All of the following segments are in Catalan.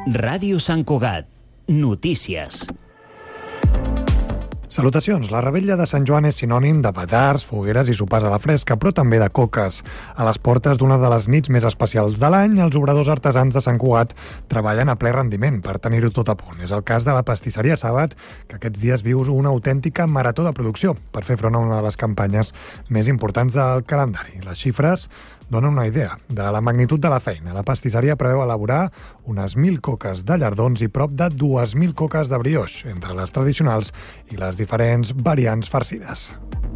Ràdio Sant Cugat. Notícies. Salutacions. La revetlla de Sant Joan és sinònim de petards, fogueres i sopars a la fresca, però també de coques. A les portes d'una de les nits més especials de l'any, els obradors artesans de Sant Cugat treballen a ple rendiment per tenir-ho tot a punt. És el cas de la pastisseria Sàbat, que aquests dies viu una autèntica marató de producció per fer front a una de les campanyes més importants del calendari. Les xifres donen una idea de la magnitud de la feina. La pastisseria preveu elaborar unes 1.000 coques de llardons i prop de 2.000 coques de brioix, entre les tradicionals i les diferents variants farcides.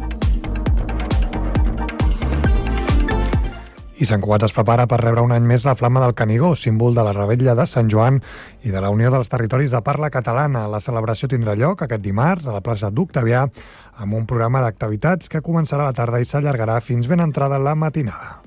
I Sant Cugat es prepara per rebre un any més la Flama del Canigó, símbol de la revetlla de Sant Joan i de la Unió dels Territoris de Parla Catalana. La celebració tindrà lloc aquest dimarts a la plaça d'Octavià amb un programa d'activitats que començarà a la tarda i s'allargarà fins ben entrada la matinada.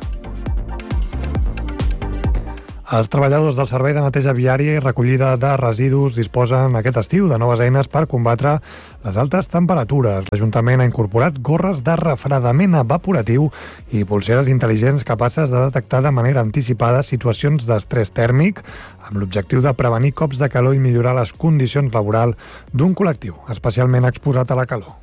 Els treballadors del Servei de Neteja Viària i Recollida de Residus disposen aquest estiu de noves eines per combatre les altes temperatures. L'Ajuntament ha incorporat gorres de refredament evaporatiu i pulseres intel·ligents capaces de detectar de manera anticipada situacions d'estrès tèrmic amb l'objectiu de prevenir cops de calor i millorar les condicions laborals d'un col·lectiu especialment exposat a la calor.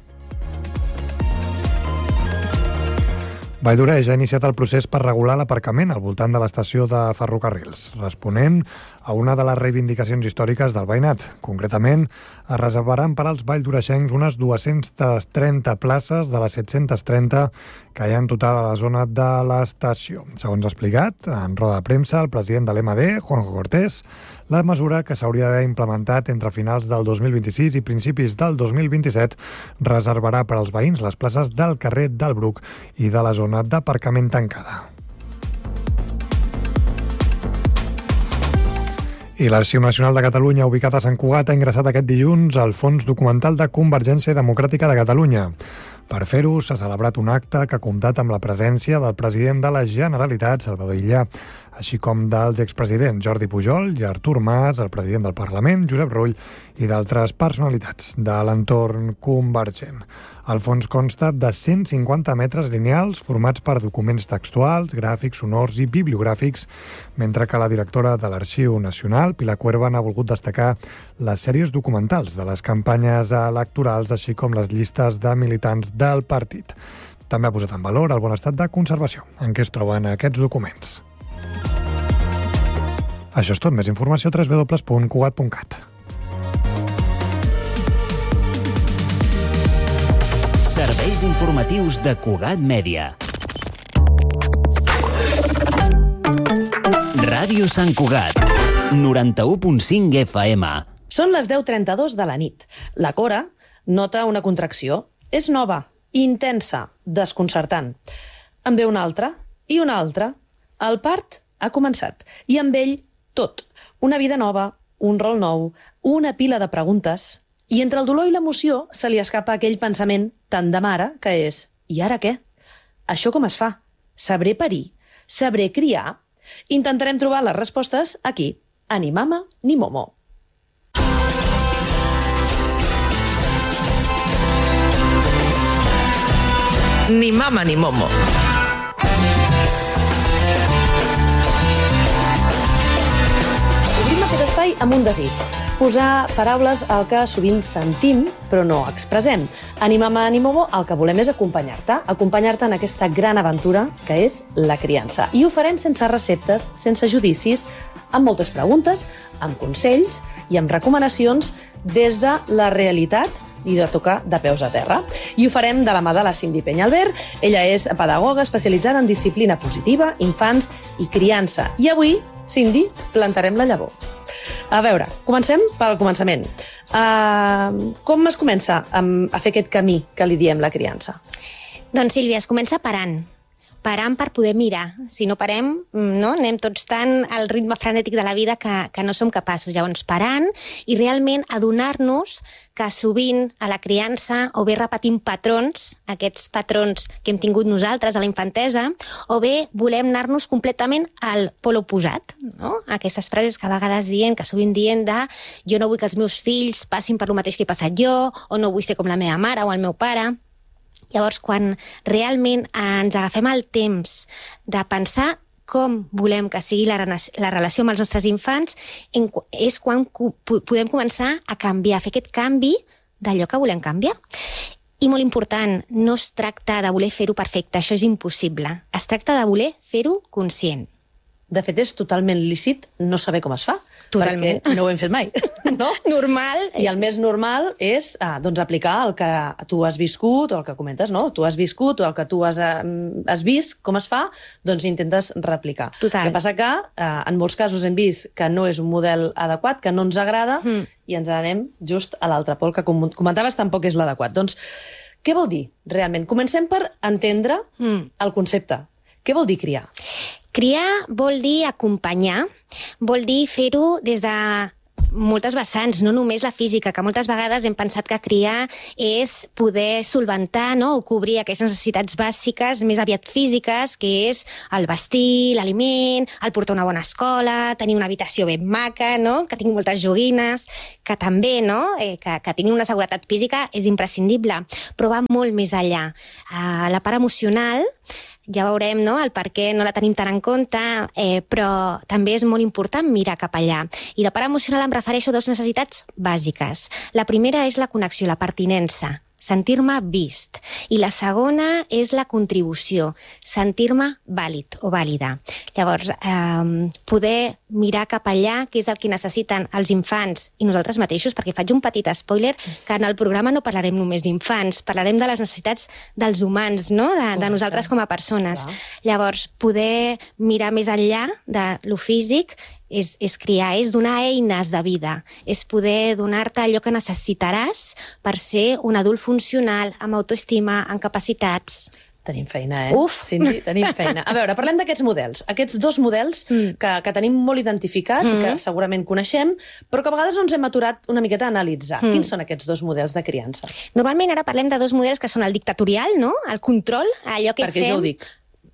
Valldoreix ha iniciat el procés per regular l'aparcament al voltant de l'estació de ferrocarrils, responent a una de les reivindicacions històriques del veïnat. Concretament, es reservaran per als valldoreixencs unes 230 places de les 730 que hi ha en total a la zona de l'estació. Segons ha explicat, en roda de premsa, el president de l'MD, Juanjo Cortés, la mesura, que s'hauria d'haver implementat entre finals del 2026 i principis del 2027, reservarà per als veïns les places del carrer del Bruc i de la zona d'aparcament tancada. I l'Arxiu Nacional de Catalunya, ubicat a Sant Cugat, ha ingressat aquest dilluns al Fons Documental de Convergència Democràtica de Catalunya. Per fer-ho, s'ha celebrat un acte que ha comptat amb la presència del president de la Generalitat, Salvador Illa, així com dels expresidents Jordi Pujol i Artur Mas, el president del Parlament, Josep Rull, i d'altres personalitats de l'entorn convergent. El fons consta de 150 metres lineals formats per documents textuals, gràfics, sonors i bibliogràfics, mentre que la directora de l'Arxiu Nacional, Pilar Cuerva, ha volgut destacar les sèries documentals de les campanyes electorals, així com les llistes de militants del partit. També ha posat en valor el bon estat de conservació en què es troben aquests documents. Això és tot. Més informació a www.cugat.cat. Serveis informatius de Cugat Mèdia. Ràdio Sant Cugat, 91.5 FM. Són les 10:32 de la nit. La Cora nota una contracció. És nova, intensa, desconcertant. En ve una altra i una altra. El part ha començat i amb ell tot. Una vida nova, un rol nou, una pila de preguntes. I entre el dolor i l'emoció se li escapa aquell pensament tan de mare que és: i ara què? Això com es fa? Sabré parir? Sabré criar? Intentarem trobar les respostes aquí, a Ni Mama ni Momo. Ni mama ni momo. Obrim aquest espai amb un desig. Posar paraules al que sovint sentim, però no expressem. A Ni Mama ni Momo el que volem és acompanyar-te en aquesta gran aventura que és la criança. I ho farem sense receptes, sense judicis, amb moltes preguntes, amb consells i amb recomanacions des de la realitat i de tocar de peus a terra. I ho farem de la mà de la Cindy Peñalver. Ella és pedagoga especialitzada en disciplina positiva, infants i criança. I avui, Cindy, plantarem la llavor. A veure, comencem pel començament. Com es comença a fer aquest camí que li diem la criança? Doncs, Sílvia, es comença parant per poder mirar. Si no parem, no? Anem tots tan al ritme frenètic de la vida que no som capaços. Llavors, parant i realment adonar-nos que sovint a la criança o bé repetim patrons, aquests patrons que hem tingut nosaltres a la infantesa, o bé volem anar-nos completament al pol oposat, no? Aquestes frases que a vegades que sovint dient de jo no vull que els meus fills passin per lo mateix que he passat jo, o no vull ser com la meva mare o el meu pare. Llavors, quan realment ens agafem el temps de pensar com volem que sigui la relació amb els nostres infants, és quan podem començar a canviar, a fer aquest canvi d'allò que volem canviar. I molt important, no es tracta de voler fer-ho perfecte, això és impossible. Es tracta de voler fer-ho conscient. De fet, és totalment lícit no saber com es fa. Totalment. Perquè no ho hem fet mai. No? Normal. I el més normal és doncs, aplicar el que tu has viscut, o el que comentes, no? Tu has viscut, o el que tu has vist, com es fa, doncs intentes replicar. Total. El que passa que en molts casos hem vist que no és un model adequat, que no ens agrada, i ens anem just a l'altre pol, que com comentaves tampoc és l'adequat. Doncs, què vol dir realment? Comencem per entendre el concepte. Què vol dir criar? Criar vol dir acompanyar, vol dir fer-ho des de moltes vessants, no només la física, que moltes vegades hem pensat que criar és poder solventar, no?, o cobrir aquestes necessitats bàsiques més aviat físiques, que és el vestir, l'aliment, el portar a una bona escola, tenir una habitació ben maca, no?, que tingui moltes joguines, que també, no?, que tingui una seguretat física és imprescindible, però va molt més enllà. La part emocional, ja veurem, no?, el per què no la tenim tan en compte, però també és molt important mirar cap allà. I la part emocional em refereixo a dues necessitats bàsiques. La primera és la connexió, la pertinença, sentir-me vist. I la segona és la contribució, sentir-me vàlid o vàlida. Llavors, poder mirar cap allà, que és el que necessiten els infants i nosaltres mateixos, perquè faig un petit spoiler, que en el programa no parlarem només d'infants, parlarem de les necessitats dels humans, no?, de nosaltres com a persones. Llavors, poder mirar més enllà de lo físic és criar, és donar eines de vida, és poder donar-te allò que necessitaràs per ser un adult funcional, amb autoestima, amb capacitats. Tenim feina, Uf! Cindy, tenim feina. A veure, parlem d'aquests models. Aquests dos models que tenim molt identificats, que segurament coneixem, però que a vegades no ens hem aturat una miqueta a analitzar. Quins són aquests dos models de criança? Normalment ara parlem de dos models que són el dictatorial, no?, el control, allò que Perquè fem... jo ho dic.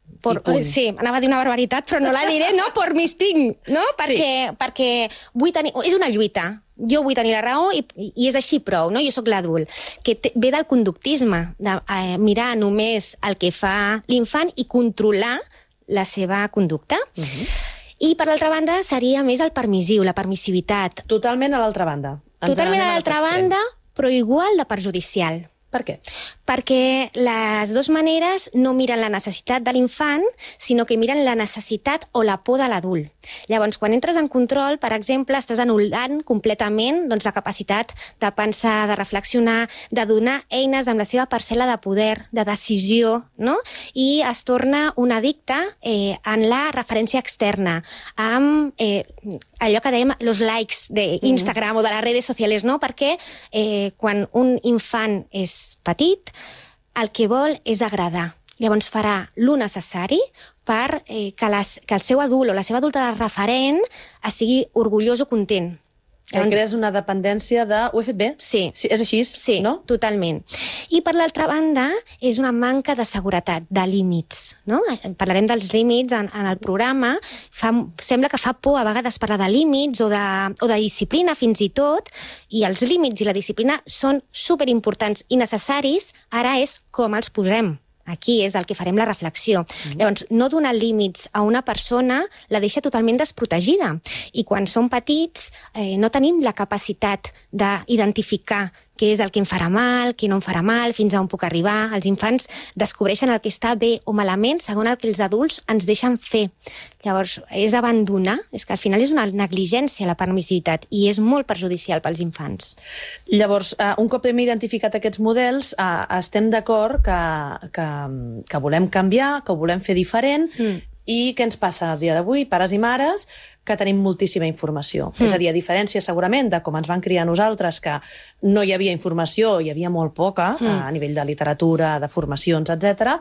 Sí, anava a dir una barbaritat, però no la diré, no, per m'estinc, no? Perquè vull tenir... És una lluita. Jo vull tenir la raó i és així prou, no? Jo sóc l'adult. Que ve del conductisme, de mirar només el que fa l'infant i controlar la seva conducta. I, per l'altra banda, seria més el permissiu, la permissivitat. Totalment a l'altra banda. Totalment a l'altra banda, però igual de perjudicial. Per què? Perquè les dues maneres no miren la necessitat de l'infant, sinó que miren la necessitat o la por de l'adult. Llavors, quan entres en control, per exemple, estàs anul·lant completament la capacitat de pensar, de reflexionar, de donar eines amb la seva parcel·la de poder, de decisió, no? I es torna un addicte en la referència externa, amb allò que dèiem, los likes d'Instagram o de les redes socials, no? Perquè quan un infant és petit, el que vol és agradar. Llavors farà lo necessari per que el seu adult o la seva adulta de referent estigui orgullós o content. Llavors, crees una dependència de... Ho he fet bé? Sí. És així, sí, no? Totalment. I per l'altra banda, és una manca de seguretat, de límits. No? Parlarem dels límits en el programa. Sembla que fa por a vegades parlar de límits o de disciplina fins i tot, i els límits i la disciplina són superimportants i necessaris, ara és com els posem. Aquí és el que farem la reflexió. Llavors, no donar límits a una persona la deixa totalment desprotegida. I quan som petits no tenim la capacitat d'identificar què és el que em farà mal, què no em farà mal, fins a on puc arribar. Els infants descobreixen el que està bé o malament segons el que els adults ens deixen fer. Llavors, és abandonar, és que al final és una negligència la permissivitat i és molt perjudicial pels infants. Llavors, un cop hem identificat aquests models, estem d'acord que volem canviar, que ho volem fer diferent, i què ens passa a dia d'avui, pares i mares, que tenim moltíssima informació. És a dir, a diferència segurament de com ens van criar nosaltres, que no hi havia informació, hi havia molt poca a nivell de literatura, de formacions, etc.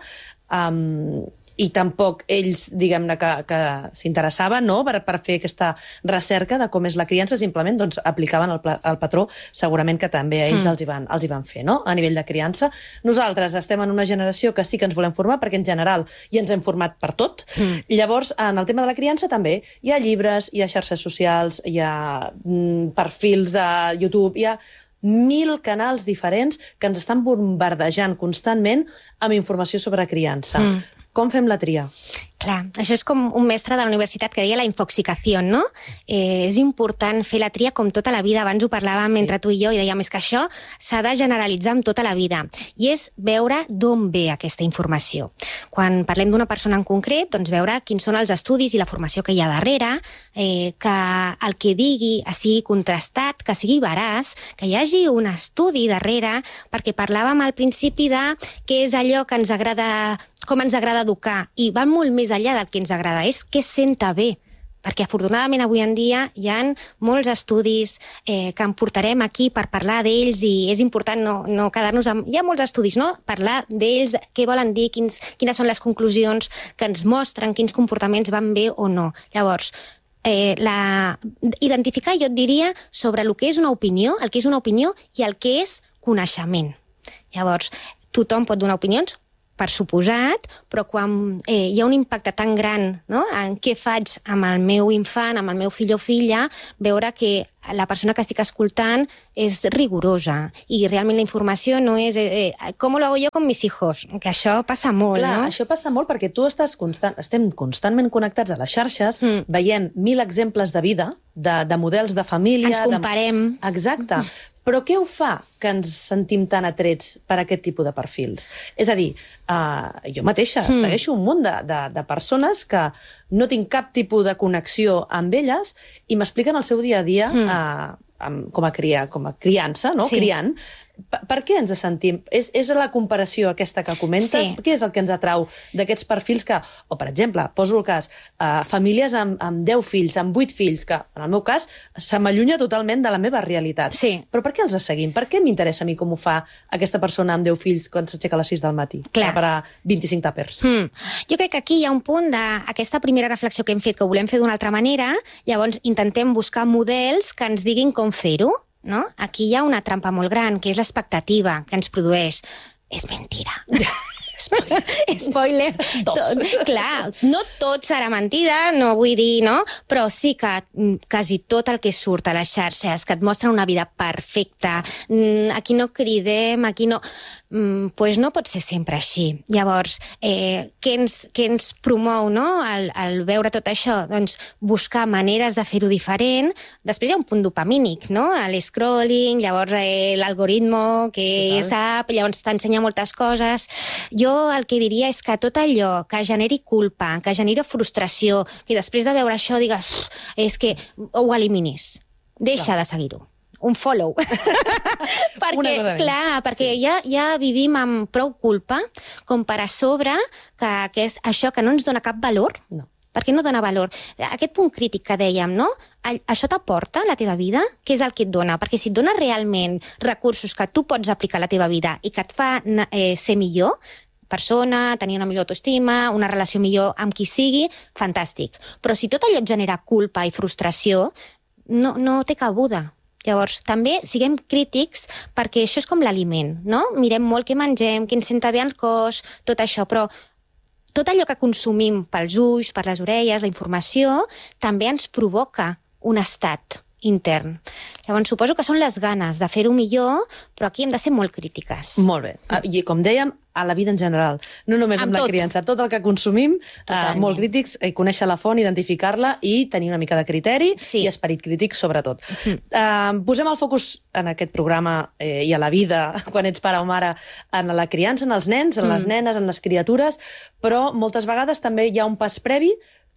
I tampoc ells, diguem-ne, que s'interessaven, no?, per fer aquesta recerca de com és la criança, simplement doncs, aplicaven el patró, segurament que també a ells els hi van fer, no?, a nivell de criança. Nosaltres estem en una generació que sí que ens volem formar, perquè en general ja ens hem format per tot. Llavors, en el tema de la criança també hi ha llibres, hi ha xarxes socials, hi ha perfils de YouTube, hi ha 1000 canals diferents que ens estan bombardejant constantment amb informació sobre criança. Com fem la tria? Clar, això és com un mestre de la universitat que deia la infoxicació, no? És important fer la tria com tota la vida. Abans ho parlàvem entre tu i jo i dèiem que això s'ha de generalitzar amb tota la vida. I és veure d'on ve aquesta informació. Quan parlem d'una persona en concret, doncs veure quins són els estudis i la formació que hi ha darrere, que el que digui estigui contrastat, que sigui veraç, que hi hagi un estudi darrere, perquè parlàvem al principi de què és allò que ens agrada, com ens agrada educar, i va molt més enllà del que ens agrada, és què senta bé, perquè afortunadament avui en dia hi ha molts estudis que en portarem aquí per parlar d'ells, i és important no quedar-nos amb... Hi ha molts estudis, no? Parlar d'ells, què volen dir, quines són les conclusions que ens mostren, quins comportaments van bé o no. Llavors, identificar, jo et diria, sobre el que és una opinió, el que és una opinió i el que és coneixement. Llavors, tothom pot donar opinions, per suposat, però quan hi ha un impacte tan gran, no?, en què faig amb el meu infant, amb el meu fill o filla, veure que la persona que estic escoltant és rigorosa i realment la informació no és com lo hago yo con mis hijos, que això passa molt, Clar, no? això passa molt perquè tu estem constantment connectats a les xarxes, veiem 1000 exemples de vida, de models de família... Ens comparem. Exacte. Però què ho fa que ens sentim tan atrets per aquest tipus de perfils? És a dir, jo mateixa segueixo un munt de persones que no tinc cap tipus de connexió amb elles i m'expliquen el seu dia a dia com a criança, no? Sí. Criant. Per què ens sentim? És la comparació aquesta que comentes? Sí. Què és el que ens atrau d'aquests perfils que... O, per exemple, poso el cas, famílies amb 10 fills, amb 8 fills, que, en el meu cas, se m'allunya totalment de la meva realitat. Sí. Però per què els seguim? Per què m'interessa a mi com ho fa aquesta persona amb 10 fills quan s'aixeca a les 6 del matí? Clar. Per a 25 tàpers. Jo crec que aquí hi ha un punt d'aquesta primera reflexió que hem fet, que ho volem fer d'una altra manera, llavors intentem buscar models que ens diguin com fer-ho, no? Aquí hi ha una trampa molt gran, que és l'expectativa que ens produeix. És mentira. Spoiler. Clar, no tot serà mentida, no vull dir, no? Però sí que quasi tot el que surt a les xarxes, que et mostren una vida perfecta, aquí no cridem, aquí no... Pues no pot ser sempre així. Llavors, què ens promou, no?, el veure tot això? Doncs buscar maneres de fer-ho diferent. Després hi ha un punt dopamínic, no?, l'escrolling, llavors l'algoritmo que sap, llavors t'ensenya moltes coses. Jo el que diria és que tot allò que generi culpa, que generi frustració, que després de veure això digues és que ho eliminis. Deixa de seguir-ho. Un follow. perquè ja vivim amb prou culpa com per a sobre que és això que no ens dona cap valor. No. Perquè no dona valor. Aquest punt crític que dèiem, no? Això t'aporta a la teva vida? Què és el que et dona? Perquè si et dona realment recursos que tu pots aplicar a la teva vida i que et fa ser millor persona, tenir una millor autoestima, una relació millor amb qui sigui, fantàstic. Però si tot allò et genera culpa i frustració, no té cabuda. Llavors, també siguem crítics perquè això és com l'aliment, no? Mirem molt què mengem, què ens senta bé al cos, tot això, però tot allò que consumim pels ulls, per les orelles, la informació, també ens provoca un estat intern. Llavors, suposo que són les ganes de fer-ho millor, però aquí hem de ser molt crítiques. Molt bé. I com dèiem, a la vida en general. No només amb la criança. Tot el que consumim, molt crítics, conèixer la font, identificar-la i tenir una mica de criteri i esperit crític, sobretot. Posem el focus en aquest programa i a la vida, quan ets pare o mare, en la criança, en els nens, en les nenes, en les criatures, però moltes vegades també hi ha un pas previ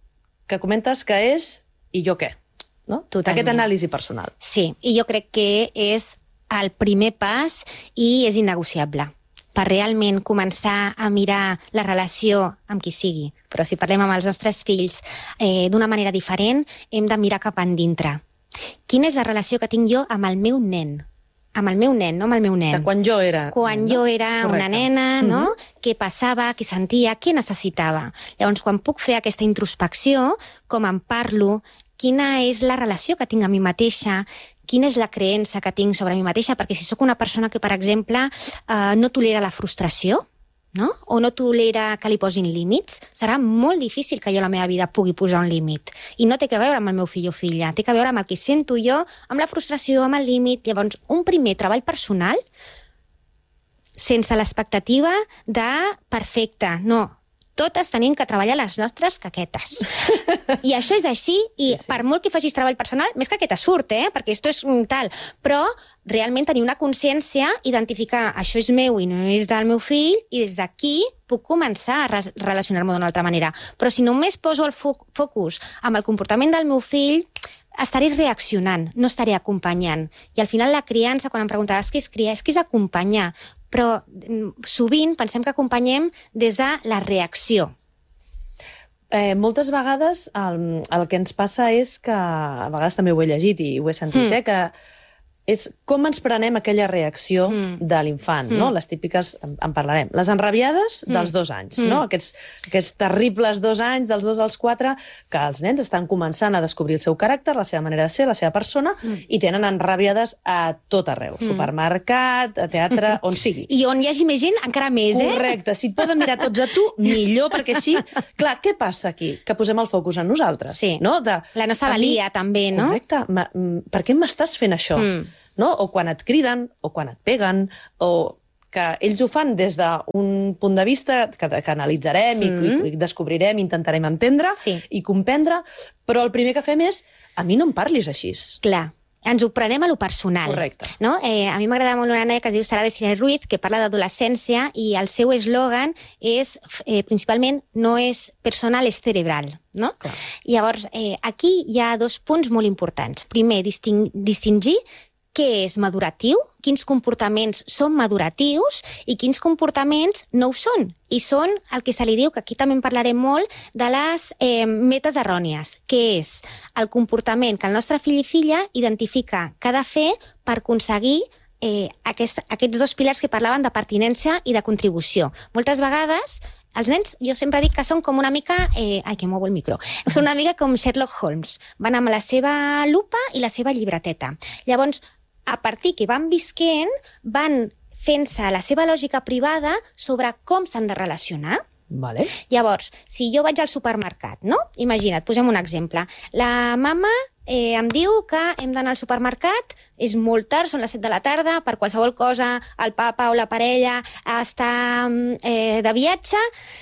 que comentes que és i jo què? No? Aquest anàlisi personal. Sí, i jo crec que és el primer pas i és innegociable per realment començar a mirar la relació amb qui sigui. Però si parlem amb els nostres fills d'una manera diferent, hem de mirar cap endintre. Quina és la relació que tinc jo amb el meu nen? Amb el meu nen, no amb el meu nen. De quan jo era... Quan jo era una nena, no? Què passava, què sentia, què necessitava. Llavors, quan puc fer aquesta introspecció, com en parlo, quina és la relació que tinc amb mi mateixa, quina és la creença que tinc sobre mi mateixa, perquè si sóc una persona que, per exemple, no tolera la frustració, no? O no tolera que li posin límits, serà molt difícil que jo a la meva vida pugui posar un límit. I no té que veure amb el meu fill o filla, té que veure amb el que sento jo, amb la frustració, amb el límit. Llavors, un primer treball personal, sense l'expectativa de perfecte, no. totes tenim que treballar les nostres caquetes. I això és així, i per molt que facis treball personal, més caqueta surt, perquè esto és tal. Però realment tenir una consciència, identificar això és meu i no és del meu fill, i des d'aquí puc començar a relacionar-me d'una altra manera. Però si només poso el focus amb el comportament del meu fill, estaré reaccionant, no estaré acompanyant. I al final la criança, quan em preguntaves què és criar, és que és acompanyar. Però sovint pensem que acompanyem des de la reacció. Moltes vegades el que ens passa és que, a vegades també ho he llegit i ho he sentit, que és com ens prenem aquella reacció de l'infant, no? Les típiques, en parlarem, les enrabiades dels 2 anys, no? Aquests terribles 2 anys, dels 2 als 4, que els nens estan començant a descobrir el seu caràcter, la seva manera de ser, la seva persona, i tenen enrabiades a tot arreu, supermercat, a teatre, on sigui. I on hi hagi més gent, encara més, Correcte, si et poden mirar tots a tu, millor, perquè així... Clar, què passa aquí? Que posem el focus en nosaltres, no? La nostra valia, també, no? Correcte, per què m'estàs fent això? No? O quan et criden, o quan et peguen, o que ells ho fan des d'un punt de vista que analitzarem i descobrirem, intentarem entendre i comprendre, però el primer que fem és a mi no em parlis així. Clar. Ens ho prenem a lo personal. Correcte. No? A mi m'agrada molt una noia que es diu Sara de Siré Ruiz, que parla d'adolescència, i el seu eslògan és, principalment, no és personal, és cerebral. No? Llavors, aquí hi ha 2 punts molt importants. Primer, distingir què és maduratiu, quins comportaments són maduratius i quins comportaments no ho són. I són el que se li diu, que aquí també en parlarem molt, de les metes errònies, que és el comportament que el nostre fill i filla identifica que ha de fer per aconseguir aquests 2 pilars que parlaven de pertinença i de contribució. Moltes vegades els nens, jo sempre dic que són com una mica... Ai, que mogo el micro. Són una mica com Sherlock Holmes. Van amb la seva lupa i la seva llibreteta. Llavors, a partir que van visquent, van fent-se la seva lògica privada sobre com s'han de relacionar. Vale. Llavors, si jo vaig al supermercat, no? Imagina't, posem un exemple. La mama em diu que hem d'anar al supermercat, és molt tard, són les 7 de la tarda, per qualsevol cosa el papa o la parella està de viatge,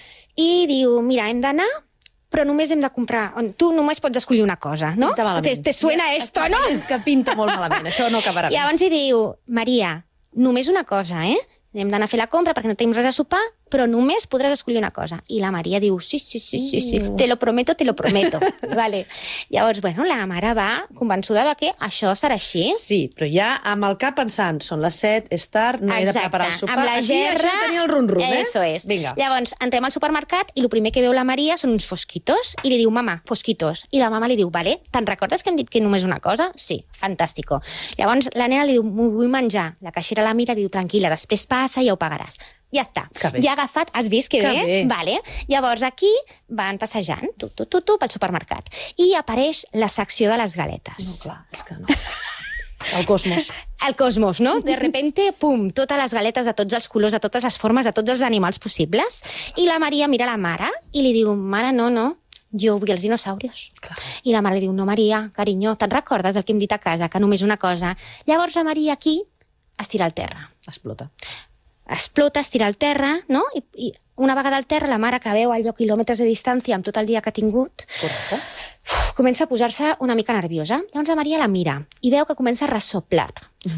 i diu, mira, hem d'anar, però només hem de comprar... Tu només pots escollir una cosa, no? Pinta malament. Te suena esto, no? Que pinta molt malament, això no acabarà bé. Llavors hi diu, Maria, només una cosa, Hem d'anar a fer la compra perquè no tenim res a sopar, però només podràs escollir una cosa. I la Maria diu, sí, te lo prometo. Vale. Llavors, bueno, la mare va convençuda de que això serà així. Sí, però ja amb el cap pensant, són les 7, és tard, no he de preparar el sopar. Amb la gerra... Aquí tenia el rum-rum, Eso és. Vinga. Llavors, entrem al supermercat i el primer que veu la Maria són uns fosquitos, i li diu, mama, fosquitos. I la mama li diu, vale, te'n recordes que hem dit que només una cosa? Sí, fantàstico. Llavors, la nena li diu, m'ho vull menjar. La caixera la mira i li diu, tranquil·la, després passa i ja ho pagaràs. Ja està. Ja ha agafat, has vist que bé? Vale. Llavors aquí van passejant, pel supermercat, i apareix la secció de les galetes. No, clar, és que no. El cosmos. El cosmos, no? De repente, pum, totes les galetes de tots els colors, de totes les formes, de tots els animals possibles, i la Maria mira la mare i li diu, mare, no, jo vull els dinosaurios. Clar. I la mare li diu, no, Maria, carinyo, te'n recordes del que hem dit a casa, que només una cosa? Llavors la Maria aquí es tira al terra. Explota, es tira al terra, no? I una vegada al terra, la mare, que veu allò quilòmetres de distància amb tot el dia que ha tingut, comença a posar-se una mica nerviosa. Llavors la Maria la mira i veu que comença a ressoplar.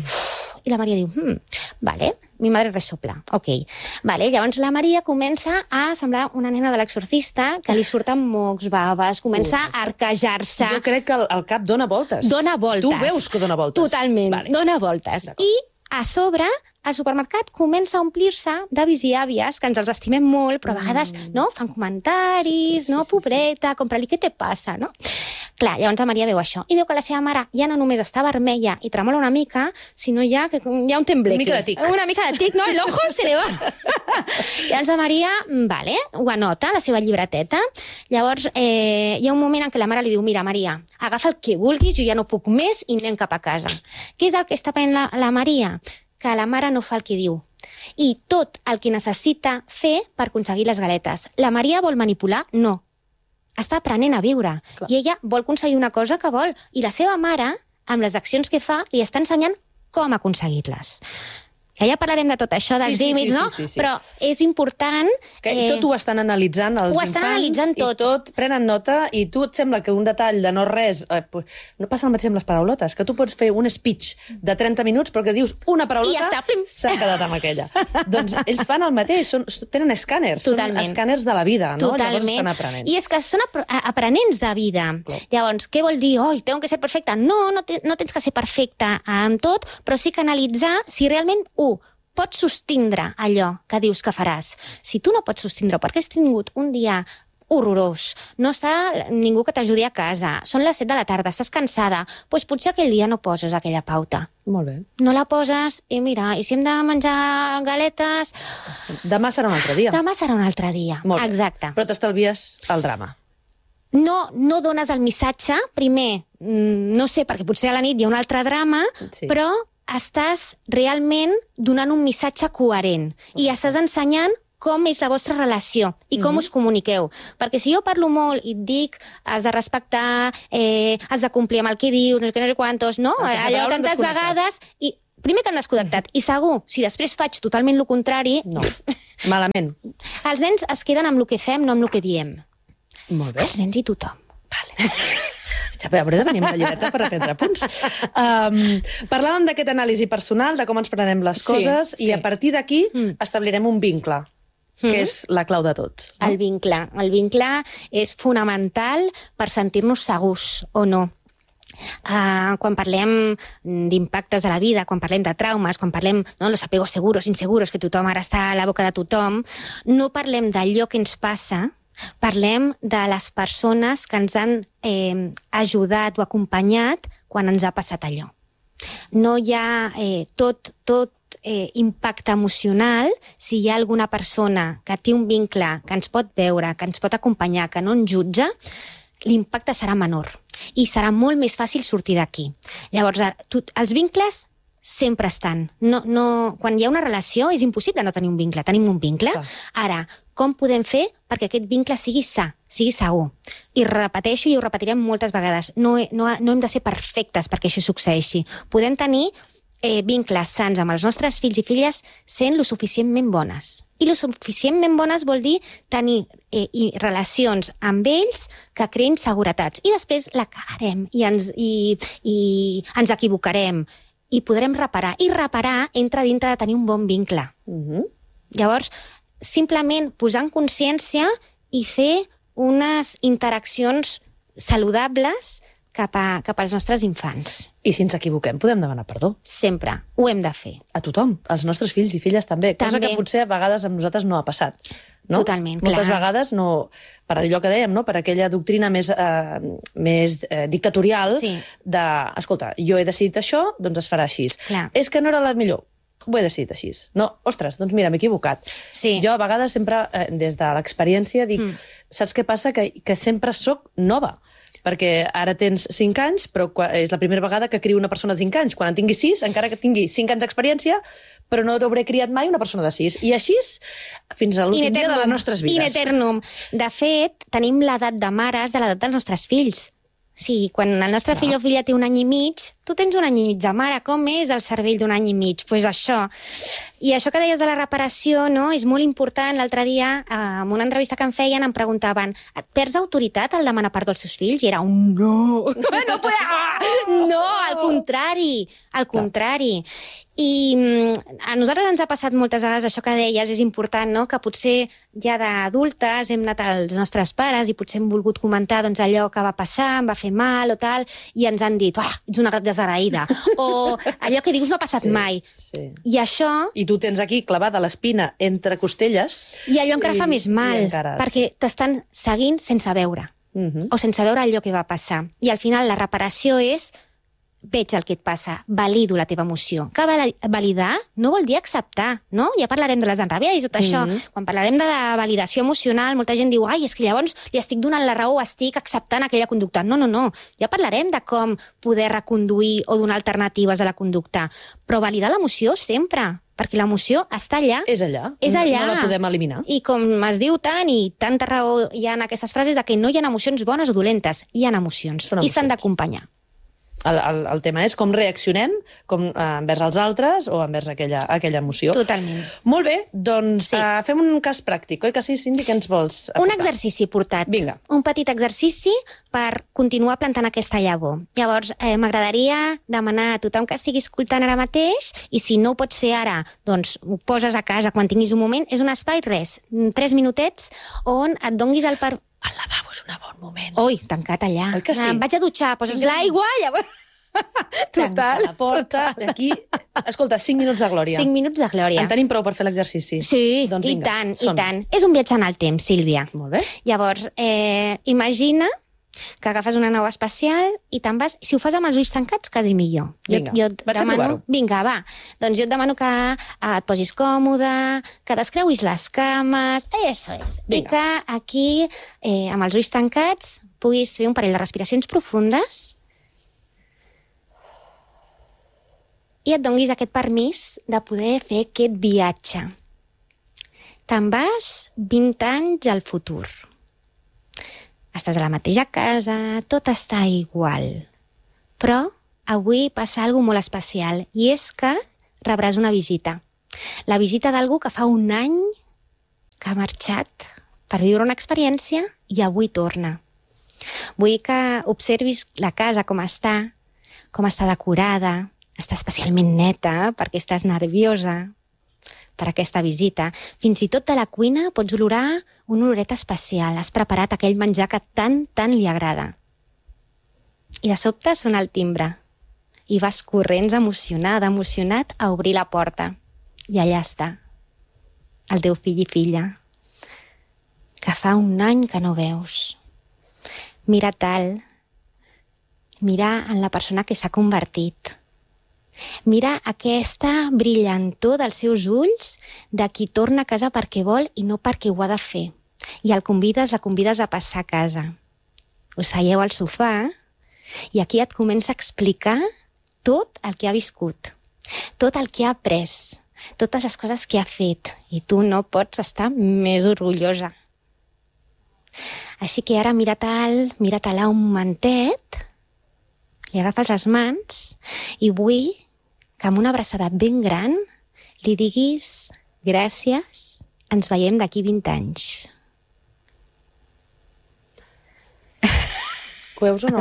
I la Maria diu, vale, mi madre resopla, ok. Vale, llavors la Maria comença a semblar una nena de l'exorcista, que li surten mocs, baves, comença a arquejar-se. Jo crec que el cap dona voltes. Dona voltes. Tu veus que dona voltes. Totalment, dona voltes. I a sobre, el supermercat comença a omplir-se d'avis i àvies, que ens els estimem molt, però a vegades fan comentaris, pobreta, compra-li, què te passa, no? Clar, llavors la Maria veu això, i veu que la seva mare ja no només està vermella i tremola una mica, sinó ja que hi ha un tembleque. Una mica de tic, no? El ojo se le va. Llavors la Maria, vale, ho anota, la seva llibreteta. Llavors hi ha un moment en què la mare li diu, mira, Maria, agafa el que vulguis, jo ja no puc més i anem cap a casa. Què és el que està prenent la Maria? Que la mare no fa el que diu. I tot el que necessita fer per aconseguir les galetes. La Maria vol manipular? No. Està aprenent a viure. Clar. I ella vol aconseguir una cosa que vol. I la seva mare, amb les accions que fa, li està ensenyant com aconseguir-les. que ja parlarem de tot això, dels límits, no? Sí. Però és important... Que tot ho estan analitzant els infants. Ho estan analitzant tot. I tot prenen nota, i tu et sembla que un detall de no res... no passa el mateix amb les paraulotes, que tu pots fer un speech de 30 minuts, però que dius una paraulota... I ja està, s'ha quedat amb aquella. Doncs ells fan el mateix, tenen escàners, són escàners de la vida, no? Totalment. Llavors estan aprenent. I és que són aprenents de vida. Clar. Llavors, què vol dir? Tengo que ser perfecta. No tens que ser perfecta amb tot, però sí que analitzar si realment, pots sostindre allò que dius que faràs. Si tu no pots sostindre perquè has tingut un dia horrorós, no està ningú que t'ajudi a casa, són les 7 de la tarda, estàs cansada, doncs potser aquell dia no poses aquella pauta. Molt bé. No la poses i mira, i si hem de menjar galetes... Demà serà un altre dia. Demà serà un altre dia, exacte. Però t'estalvies el drama. No dones el missatge, primer, no sé, perquè potser a la nit hi ha un altre drama, però estàs realment donant un missatge coherent i estàs ensenyant com és la vostra relació i com us comuniqueu. Perquè si jo parlo molt i et dic has de respectar, has de complir amb el que dius, no sé quantos, no? Allò tantes vegades... Primer que han desconnectat. I segur, si després faig totalment el contrari... No, malament. Els nens es queden amb el que fem, no amb el que diem. Molt bé. Els nens i tothom. Vale. Ja hauré de venir amb la llibreta per aprendre punts. Parlàvem d'aquest anàlisi personal, de com ens prenem les coses, i a partir d'aquí establirem un vincle, que és la clau de tot. No? El vincle és fonamental per sentir-nos segurs o no. Quan parlem d'impactes de la vida, quan parlem de traumes, quan parlem los apegos seguros, inseguros, que tothom ara està a la boca de tothom, no parlem d'allò que ens passa, parlem de les persones que ens han ajudat o acompanyat quan ens ha passat allò. No hi ha tot impacte emocional si hi ha alguna persona que té un vincle, que ens pot veure, que ens pot acompanyar, que no ens jutja, l'impacte serà menor i serà molt més fàcil sortir d'aquí. Llavors, els vincles sempre estan. Quan hi ha una relació és impossible no tenir un vincle. Tenim un vincle. Ara, com podem fer perquè aquest vincle sigui sa, sigui segur? I repeteixo, i ho repetirem moltes vegades, no hem de ser perfectes perquè això succeeixi. Podem tenir vincles sants amb els nostres fills i filles sent lo suficientment bones. I lo suficientment bones vol dir tenir relacions amb ells que creïn seguretats. I després la cagarem i ens equivocarem i podrem reparar. I reparar entra dintre de tenir un bon vincle. Llavors, simplement posar en consciència i fer unes interaccions saludables cap als nostres infants. I si ens equivoquem, podem demanar perdó. Sempre. Ho hem de fer. A tothom. Als nostres fills i filles també. Cosa que potser a vegades amb nosaltres no ha passat. No? Totalment, clar. Moltes vegades, per allò que dèiem, per aquella doctrina més dictatorial de, escolta, jo he decidit això, doncs es farà així. Clar. És que no era la millor. Ho he decidit així. No, ostres, doncs mira, m'he equivocat. Jo a vegades sempre, des de l'experiència, dic, saps què passa? Que sempre sóc nova. Perquè ara tens 5 anys, però és la primera vegada que crio una persona de 5 anys. Quan en tingui 6, encara que tingui 5 anys d'experiència, però no t'hauré criat mai una persona de 6. I així, fins a l'últim dia de les nostres vides. In eternum. De fet, tenim l'edat de mares de l'edat dels nostres fills. Sí, quan el nostre fill o filla té 1 any i mig, tu tens 1 any i mig de mare. Com és el cervell d'1 any i mig? Doncs això. I això que deies de la reparació, no?, és molt important. L'altre dia, en una entrevista que em feien, em preguntaven, et perds autoritat al demanar perdó als seus fills? I era un no. No, al contrari. Al contrari. I a nosaltres ens ha passat moltes vegades això que deies, és important, no?, que potser ja d'adultes hem anat als nostres pares i potser hem volgut comentar doncs, allò que va passar, em va fer mal o tal, i ens han dit, ets una desagraïda, o allò que dius no ha passat mai. I això... I tu tens aquí clavada l'espina entre costelles... I allò encara fa més mal, perquè t'estan seguint sense veure, o sense veure allò que va passar. I al final la reparació és... veig el que et passa, valido la teva emoció. Que validar no vol dir acceptar, no? Ja parlarem de les enràbies i tot això. Quan parlarem de la validació emocional, molta gent diu, és que llavors li estic donant la raó, estic acceptant aquella conducta. No. Ja parlarem de com poder reconduir o donar alternatives a la conducta. Però validar l'emoció sempre, perquè l'emoció està allà. És allà. És allà. No la podem eliminar. I com es diu tant, i tanta raó hi ha en aquestes frases, de que no hi ha emocions bones o dolentes, hi ha emocions. I s'han d'acompanyar. El tema és com reaccionem envers els altres o envers aquella emoció. Totalment. Molt bé, doncs fem un cas pràctic, oi que sí, Cindy? Què ens vols aportar? Un exercici portat. Vinga. Un petit exercici per continuar plantant aquesta llavor. Llavors, m'agradaria demanar a tothom que estigui escoltant ara mateix, i si no ho pots fer ara, doncs ho poses a casa quan tinguis un moment, és un espai, 3 minutets, on et donguis el El lavabo és un bon moment. Ui, tancat allà. Oi que sí? Em vaig a dutxar, poses l'aigua, llavors... Tanca la porta, aquí... Escolta, 5 minuts de glòria. 5 minuts de glòria. En tenim prou per fer l'exercici? Sí, doncs vinga, i tant. És un viatge en el temps, Sílvia. Molt bé. Llavors, imagina que agafes una nau espacial i te'n vas... Si ho fas amb els ulls tancats, quasi millor. Vinga, vaig a provar-ho. Vinga, va. Doncs jo et demano que et posis còmode, que descreuis les cames... Eso és. Vinga. I que aquí, amb els ulls tancats, puguis fer un parell de respiracions profundes i et donguis aquest permís de poder fer aquest viatge. Te'n vas 20 anys al futur. Estàs a la mateixa casa, tot està igual. Però avui passa alguna cosa molt especial, i és que rebràs una visita. La visita d'algú que fa un any que ha marxat per viure una experiència i avui torna. Vull que observis la casa com està decorada, està especialment neta perquè estàs nerviosa per aquesta visita. Fins i tot de la cuina pots olorar una oloreta especial. Has preparat aquell menjar que tant li agrada. I de sobte sona el timbre. I vas corrents emocionat a obrir la porta. I allà està. El teu fill i filla. Que fa un any que no veus. Mira tal. Mira en la persona que s'ha convertit. Mira aquesta brillantor dels seus ulls de qui torna a casa perquè vol i no perquè ho ha de fer. I la convides a passar a casa. Us seieu al sofà i aquí et comença a explicar tot el que ha viscut, tot el que ha après, totes les coses que ha fet, i tu no pots estar més orgullosa. Així que ara mira-te-la un momentet, li agafes les mans i vull que amb una abraçada ben gran li diguis gràcies, ens veiem d'aquí 20 anys. Ho veus o no?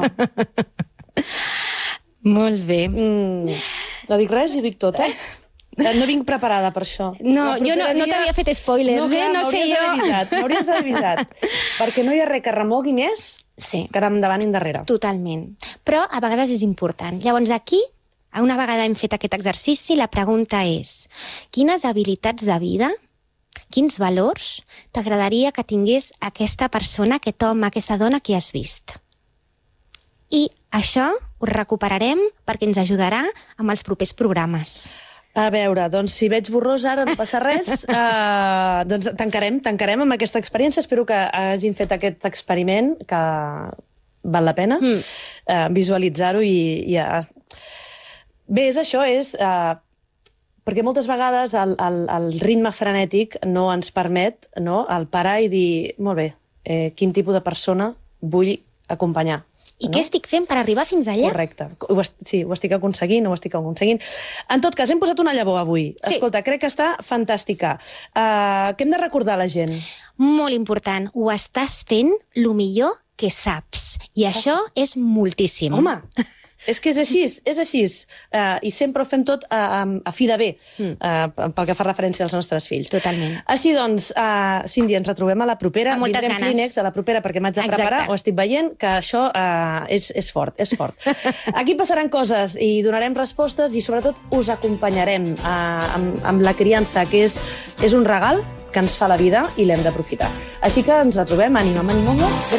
Molt bé. No dic res i dic tot, eh? No vinc preparada per això. No, jo no t'havia fet spoilers, no sé jo. M'hauries d'haver avisat. Perquè no hi ha res que remogui més Sí. que anar endavant i endarrere. Totalment. Però a vegades és important. Llavors aquí, una vegada hem fet aquest exercici, la pregunta és: quines habilitats de vida, quins valors t'agradaria que tingués aquesta persona, aquest home, aquesta dona que has vist? I això ho recuperarem perquè ens ajudarà amb els propers programes. A veure, doncs si veig borrós ara no passa res, doncs tancarem amb aquesta experiència. Espero que hagin fet aquest experiment, que val la pena visualitzar-ho i bé, és això, perquè moltes vegades el ritme frenètic no ens permet el parar i dir, molt bé, quin tipus de persona vull acompanyar. I què estic fent per arribar fins allà? Correcte. Sí, ho estic aconseguint, ho estic aconseguint. En tot cas, hem posat una llavor avui. Sí. Escolta, crec que està fantàstica. Què hem de recordar a la gent? Molt important. Ho estàs fent el millor que saps. I això és moltíssim. Home, és que és així. I sempre ho fem tot a fi de bé, pel que fa referència als nostres fills. Totalment. Així doncs, Cindy, ens retrobem a la propera. Amb moltes Vindrem ganes. Kleenex a la propera perquè m'haig de Exacte. preparar. Ho estic veient, que això és fort, és fort. Aquí passaran coses i donarem respostes i sobretot us acompanyarem amb la criança, que és un regal que ens fa la vida i l'hem d'aprofitar. Així que ens retrobem, ànima,